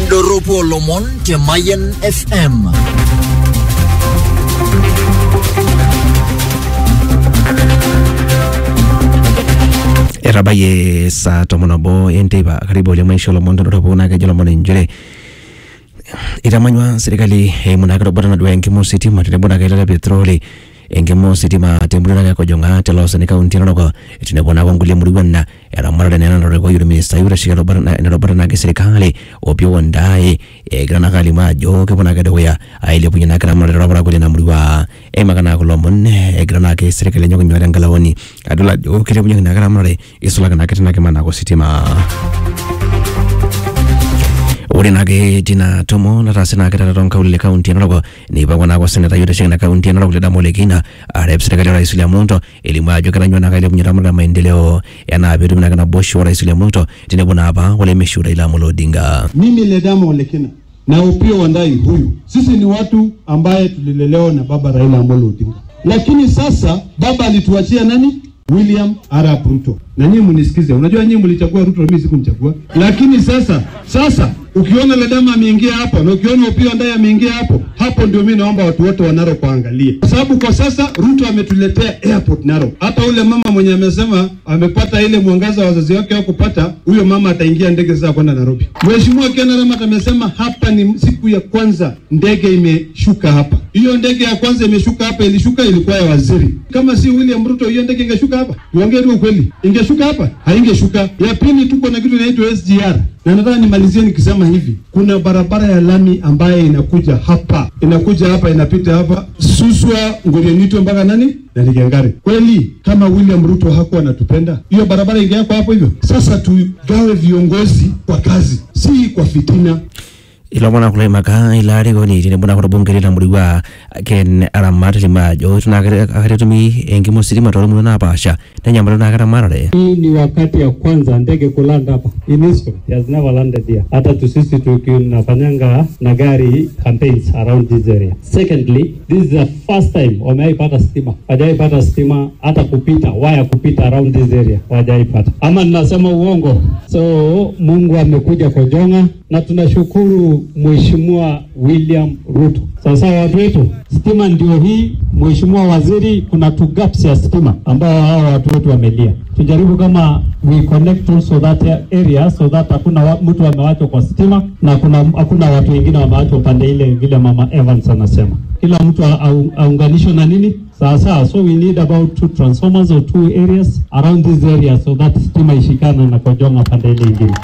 Indoropo Lomon te Mayen FM. Erabaye sa tomonobo enteba karibu le mwisho Lomon ndoropo na ke Lomon njere. Itamanywa serikali munakiro bwana na Engimo City matebona kaila petroli Engimo City matembulira ya kojonga telosa ni kaunti noko itinebona kongule muriwana era marada nena ndoreko yuri minister yura shikalo bwana na serikali opyo wandai grana kali majo ke bona kado ya aile punyana kana marada bwana kule na muriwa makana ko Lomon grana ke serikali nyoko nywara ngalawoni adula jo kire punyana kana marade isula kana ketina ke mana ko city ma Urinage Dina Tomo, Rasina Tonka, County Nogo, Nibana was Senator Yudashina County and Roga Molekina, Arab Secretary Isiliamonto, Elima Jocarana Ramana Mendeleo, and I do Nagana Bush or Isiliamonto, Dinabonaba, Wale Mishura Lamolo Dinga. Mimi ledamo lekina. Na upio wandai huyu. Sisi ni watu ambaye tulilelewa na baba Raila Amolo Odinga. Lakini sasa baba alituachia nani? William Arap Ruto. Na nyinyi mnisikize. Unajua nyinyi mlichagua Ruto, mimi sikumchagua. Lakini sasa ukiona Ledama ameingia hapa na ukiona Opiyo Ndai ameingia hapo ndio mimi naomba watu wote wa Narok waangalie. Kwa sababu kwa sasa Ruto ametuletea airport Narok. Hata ule mama mwenye amesema amepata ile mwangaza wazazi wake kupata, huyo mama ataingia ndege za kwenda Nairobi. Mheshimiwa Ken Ramat amesema hapa ni siku ya kwanza ndege imeshuka hapa. Hiyo ndege ya kwanza imeshuka hapa, ilikuwa ya waziri. Kama si William Ruto hiyo ndege ingeshuka hapa. Niongee tu ukweli. Ingeshuka hapa? Haingeshuka. Ya pili tuko na kitu inaitwa SGR. Na nataka nimalizie nikisema hivi. Kuna barabara ya lami ambaye inakuja hapa inapita hapa Suswa Ngorienito mpaka nani? Na Ligengari. Kweli kama William Ruto hakuwa anatupenda, hiyo barabara ingekuwa hapo hivyo. Sasa tugawe viongozi kwa kazi, si kwa fitina. Ilomona kule maka ilari goni tinebona kwa bungeri la muriwa Ken Ramat limajo tunakatumi Engimo City matoro muna napasha na nyambalo nakaramara. Hii ni wakati ya kwanza ndege kulanda hapa. In history has never landed here. Hata tusisi tunafanyanga na gari campaigns around this area. Secondly, this is the first time wameipata stima. Hajaipata stima hata waya kupita around this area. Hajaipata. Ama ninasema uongo. So Mungu amekuja Kojonga na tunashukuru Mheshimiwa William Ruto. Sasa watu wetu, stima ndio hii. Mheshimiwa Waziri, kuna two gaps ya stima ambao hao watu wetu wamelia. Tujaribu kama we connect also that area so that hakuna mtu amewachwa kwa stima na hakuna watu wengine wamewachwa pande ile vile Mama Evans anasema. Kila mtu aunganishwe na nini? Sasa so we need about 2 transformers or 2 areas around this area so that stima ishikana na Kojonga pande ile nyingine.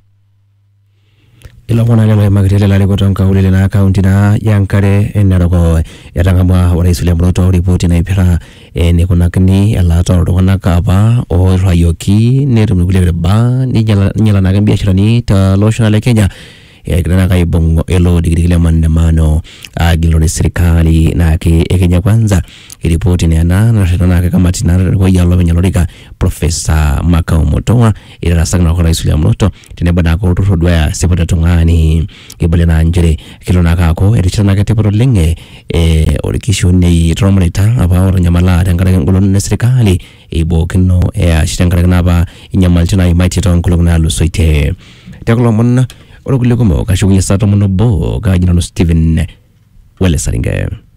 Ilokona lelo magirele la lekotonka ulele na akaunti na yankare enaroko yatangamwa wa Rais William Ruto ripoti na ipira ni kunakini alato rokona kaba o rayoki ne rumugule ba ni nyala na biashara ni ta lotion la Kenya grana kai bongo elo digile maandamano gilo ni serikali na Kenya kwanza ripoti ni na kamati na kwa yalo benyalorika Profesa Makau Mutua ila sagna kwa Rais William Ruto tinebana ko rudwa ya sepota tungani kibale na njere kilo nakako erichana katepo lenge orikisho nei tromreta aba nyamala tangara ngulo ne serikali ibo kino shitangara naba inyamalchana imaiti tonkulo na lusoite takolo monna Orokuliko mo kashugunya sato monobo ka Steven Welle Saringa.